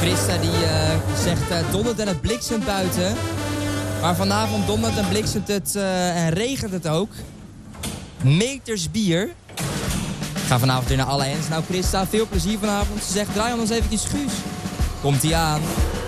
Christa die zegt dondert en het bliksemt buiten. Maar vanavond dondert en bliksemt het en regent het ook. Meters bier. Ik ga vanavond weer naar Alle Hens. Nou Christa, veel plezier vanavond. Ze zegt draai ons eventjes Guus. Komt-ie aan.